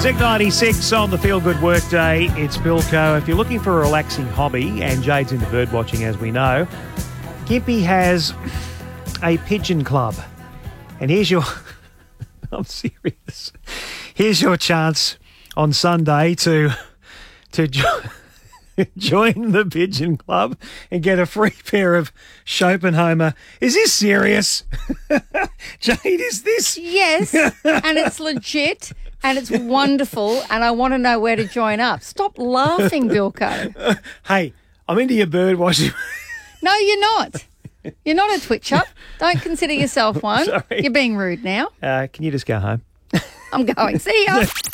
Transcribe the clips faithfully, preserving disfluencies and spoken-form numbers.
Zinc ninety-six on the Feel Good Workday. It's Bilko. If you're looking for a relaxing hobby, and Jade's into bird watching, as we know, Gympie has a pigeon club. And here's your... I'm serious. Here's your chance on Sunday to to jo- join the pigeon club and get a free pair of Schopenhauer. Is this serious? Jade, is this? Yes, and it's legit and it's wonderful and I want to know where to join up. Stop laughing, Bilko. Uh, hey, I'm into your bird watching. No, you're not. You're not a twitcher. Don't consider yourself one. Sorry. You're being rude now. Uh, can you just go home? I'm going. See ya. It's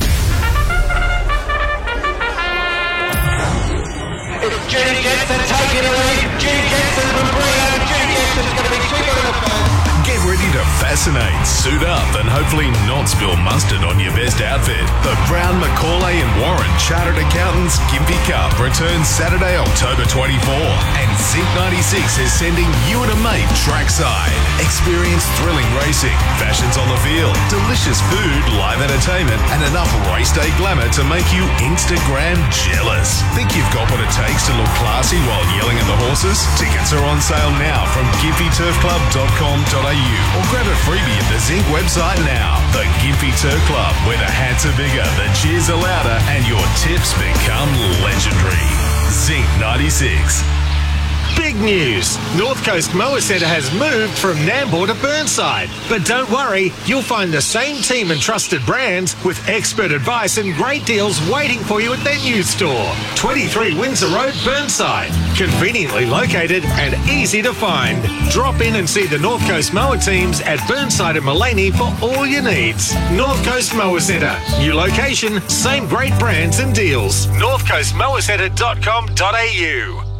Judy Jensen taking a lead. Judy Jensen from Brio. Judy Jensen's going to be two on the first. Get ready to fascinate, suit up, and hopefully not spill mustard on your best outfit. The Brown, Macaulay and Warren Chartered Accountants Gympie Cup returns Saturday, October twenty-fourth. And Zinc ninety-six is sending you and a mate trackside. Experience thrilling racing, fashions on the field, delicious food, live entertainment, and enough race day glamour to make you Instagram jealous. Think you've got what it takes to look classy while yelling at the horses? Tickets are on sale now from gympie turf club dot com dot a u or grab a freebie at the Zinc website now. The Gympie Turf Club, where the hats are bigger, the cheers are louder, and your tips become legendary. Zinc ninety-six. Big news! North Coast Mower Centre has moved from Nambour to Burnside. But don't worry, you'll find the same team and trusted brands with expert advice and great deals waiting for you at their new store. twenty-three Windsor Road, Burnside. Conveniently located and easy to find. Drop in and see the North Coast Mower teams at Burnside and Mullaney for all your needs. North Coast Mower Centre. New location, same great brands and deals. north coast mower centre dot com dot a u